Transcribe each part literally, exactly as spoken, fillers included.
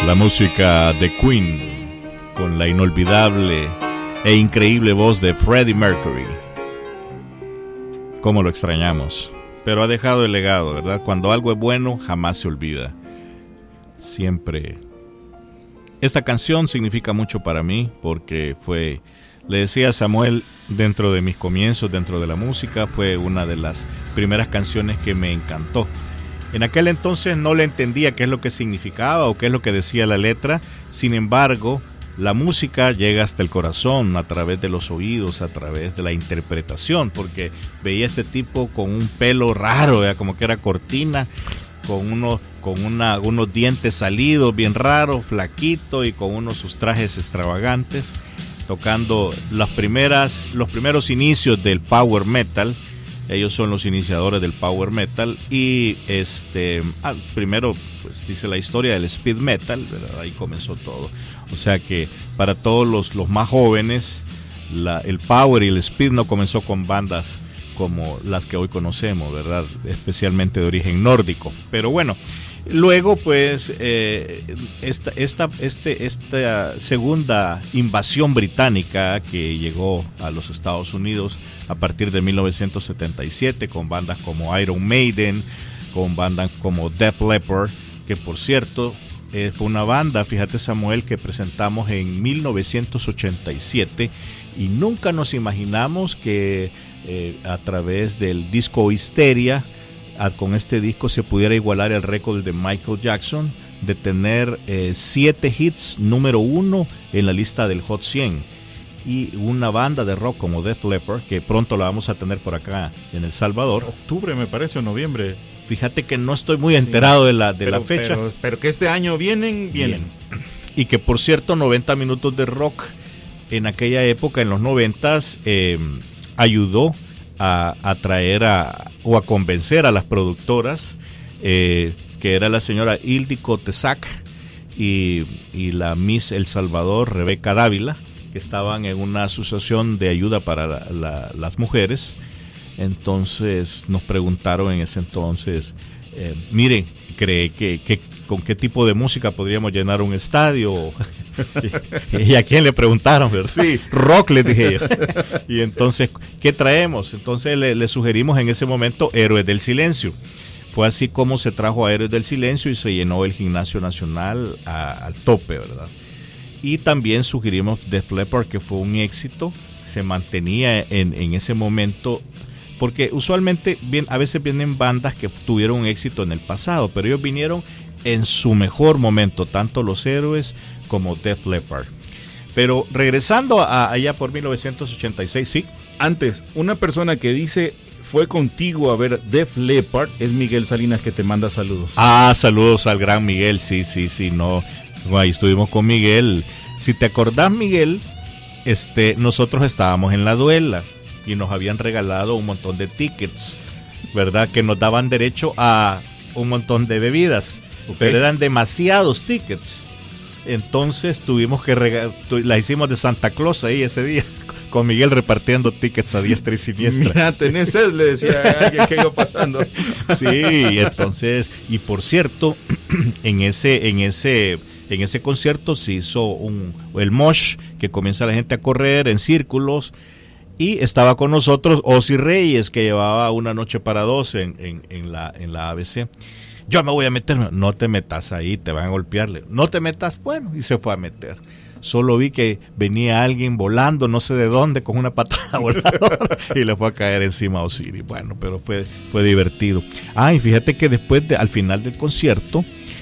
La música de Queen con la inolvidable e increíble voz de Freddie Mercury. Cómo lo extrañamos, pero ha dejado el legado, ¿verdad? Cuando algo es bueno, jamás se olvida. Siempre. Esta canción significa mucho para mí porque fue, le decía a Samuel, dentro de mis comienzos, dentro de la música, fue una de las primeras canciones que me encantó. En aquel entonces no le entendía qué es lo que significaba o qué es lo que decía la letra. Sin embargo, la música llega hasta el corazón a través de los oídos, a través de la interpretación, porque veía a este tipo con un pelo raro, ¿verdad? Como que era cortina, con unos con una, unos dientes salidos bien raros, flaquito y con unos sus trajes extravagantes, tocando las primeras, los primeros inicios del power metal. Ellos son los iniciadores del power metal y este ah, primero pues dice la historia del speed metal, ¿verdad? Ahí comenzó todo. O sea que para todos los, los más jóvenes, la, el power y el speed no comenzó con bandas como las que hoy conocemos, ¿verdad? Especialmente de origen nórdico. Pero bueno, luego pues eh, esta, esta, este, esta segunda invasión británica que llegó a los Estados Unidos a partir de mil novecientos setenta y siete con bandas como Iron Maiden, con bandas como Def Leppard, que por cierto eh, fue una banda, fíjate Samuel, que presentamos en mil novecientos ochenta y siete y nunca nos imaginamos que eh, a través del disco Histeria, a, con este disco se pudiera igualar el récord de Michael Jackson de tener eh, siete hits número uno en la lista del Hot cien. Y una banda de rock como Def Leppard, que pronto la vamos a tener por acá en El Salvador. Octubre me parece o noviembre. Fíjate que no estoy muy enterado sí, de la de pero, la fecha. Pero, pero que este año vienen, vienen. Bien. Y que por cierto noventa minutos de rock en aquella época, en los noventas, eh, ayudó a atraer a, o a convencer a las productoras, eh, que era la señora Ildiko Tesac y, y la Miss El Salvador, Rebeca Dávila, que estaban en una asociación de ayuda para la, la, las mujeres. Entonces nos preguntaron en ese entonces, eh, miren, ¿cree que, que con qué tipo de música podríamos llenar un estadio? y, y a quién le preguntaron, ¿verdad? Sí, rock, les dije yo. Y entonces, ¿qué traemos? Entonces le, le sugerimos en ese momento Héroes del Silencio. Fue así como se trajo a Héroes del Silencio y se llenó el Gimnasio Nacional a, al tope, ¿verdad? Y también sugerimos Def Leppard, que fue un éxito, se mantenía en, en ese momento, porque usualmente bien, a veces vienen bandas que tuvieron un éxito en el pasado, pero ellos vinieron en su mejor momento, tanto los Héroes como Def Leppard. Pero regresando a allá por mil novecientos ochenta y seis, sí. Antes, una persona que dice fue contigo a ver Def Leppard es Miguel Salinas, que te manda saludos. Ah, saludos al gran Miguel, sí, sí, sí, no. Ahí estuvimos con Miguel. Si te acordás, Miguel, este, nosotros estábamos en la duela y nos habían regalado un montón de tickets, ¿verdad? Que nos daban derecho a un montón de bebidas, okay, pero eran demasiados tickets. Entonces tuvimos que regalar, la hicimos de Santa Claus ahí ese día, con Miguel repartiendo tickets a diestra y siniestra. Mira, tenés sed, le decía a alguien que iba pasando. Sí, entonces, y por cierto, en ese, en ese En ese concierto se hizo un, el mosh, que comienza la gente a correr en círculos, y estaba con nosotros Ozzy Reyes, que llevaba Una Noche para Dos en, en, en, la, en la A B C. Yo me voy a meter, no te metas ahí, te van a golpearle. No te metas, bueno, y se fue a meter. Solo vi que venía alguien volando, no sé de dónde, con una patada voladora, y le fue a caer encima a Ozzy. Bueno, pero fue, fue divertido. Ah, y fíjate que después, de, al final del concierto,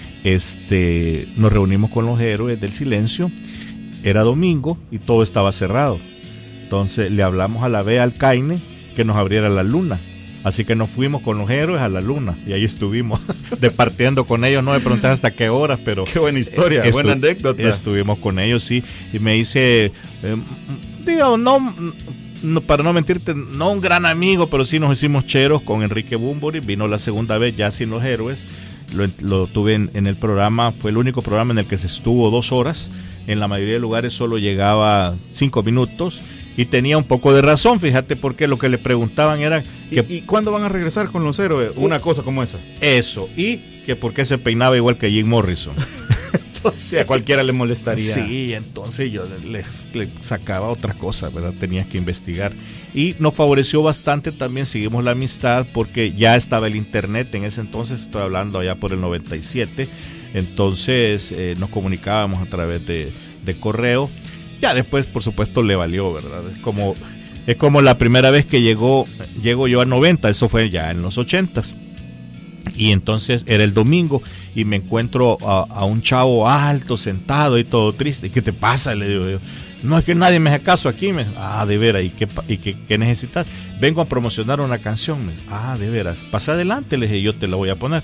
Este, nos reunimos con los Héroes del Silencio. Era domingo y todo estaba cerrado. Entonces le hablamos a la Bea Alcaine que nos abriera la luna. Así que nos fuimos con los Héroes a la luna y ahí estuvimos departiendo con ellos. No me pregunté hasta qué horas, pero qué buena historia, estu- buena anécdota. Estuvimos con ellos, sí. Y me dice, eh, digo, no, no, para no mentirte, no un gran amigo, pero sí nos hicimos cheros con Enrique Bunbury. Vino la segunda vez ya sin los Héroes. Lo, lo tuve en, en el programa, fue el único programa en el que se estuvo dos horas. En la mayoría de lugares solo llegaba cinco minutos y tenía un poco de razón, fíjate, porque lo que le preguntaban era que, ¿Y, ¿y cuándo van a regresar con los Héroes? Una cosa como esa. Eso, y que por qué se peinaba igual que Jim Morrison. entonces a cualquiera le molestaría. Sí, entonces yo le, le sacaba otras cosas, ¿verdad? Tenías que investigar. Y nos favoreció bastante también, seguimos la amistad, porque ya estaba el internet en ese entonces, estoy hablando allá por el noventa y siete, entonces eh, nos comunicábamos a través de, de correo. Ya después, por supuesto, le valió, ¿verdad? Es como, es como la primera vez que llegó, llego yo a noventa, eso fue ya en los ochentas. Y entonces era el domingo y me encuentro a, a un chavo alto, sentado y todo triste. ¿Qué te pasa? Le digo yo. No, es que nadie me hace caso aquí. Me, ah, de veras. ¿Y qué, y qué, qué necesitas? Vengo a promocionar una canción. Me, ah, de veras. Pasa adelante, le dije, yo te la voy a poner.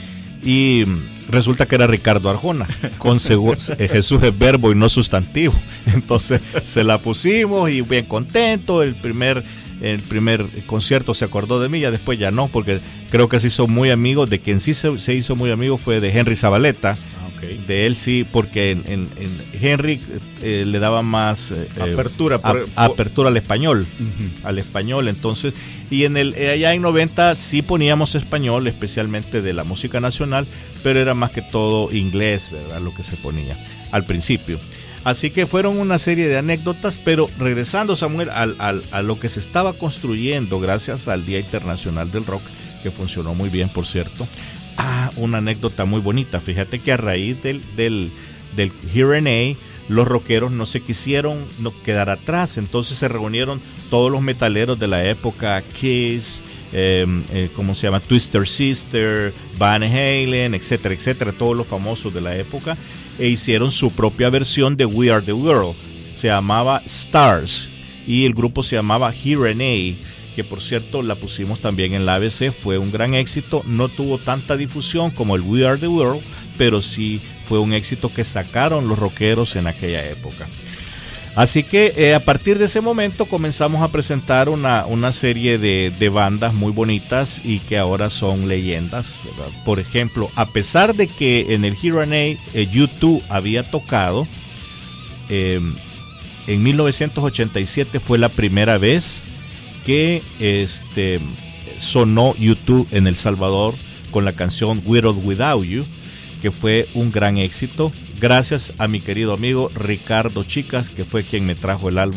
Y resulta que era Ricardo Arjona, con Jesús es verbo y no sustantivo. Entonces se la pusimos y bien contento. El primer... el primer concierto se acordó de mí, ya después ya no, porque creo que se hizo muy amigo, de quien sí se, se hizo muy amigo fue de Henry Zabaleta. Ah, okay. De él sí, porque en, en, en Henry eh, le daba más eh, apertura por, a, por... apertura al español, uh-huh. al español, entonces, y en el allá en noventa sí poníamos español, especialmente de la música nacional, pero era más que todo inglés, ¿verdad? Lo que se ponía al principio. Así que fueron una serie de anécdotas, pero regresando, Samuel, al, al, a lo que se estaba construyendo gracias al Día Internacional del Rock, que funcionó muy bien, por cierto. Ah, una anécdota muy bonita. Fíjate que a raíz del, del, del Here and A, los rockeros no se quisieron no quedar atrás, entonces se reunieron todos los metaleros de la época, Kiss, eh, eh, ¿cómo se llama? Twisted Sister, Van Halen, etcétera, etcétera, todos los famosos de la época, e hicieron su propia versión de We Are the World. Se llamaba Stars y el grupo se llamaba Here and A, que por cierto la pusimos también en la A B C, fue un gran éxito, no tuvo tanta difusión como el We Are the World, pero sí fue un éxito que sacaron los rockeros en aquella época. Así que eh, a partir de ese momento comenzamos a presentar una, una serie de, de bandas muy bonitas y que ahora son leyendas, ¿verdad? Por ejemplo, a pesar de que en el Here and A eh, U dos había tocado, eh, en mil novecientos ochenta y siete fue la primera vez que este, sonó U dos en El Salvador con la canción With or Without You, que fue un gran éxito, gracias a mi querido amigo Ricardo Chicas, que fue quien me trajo el álbum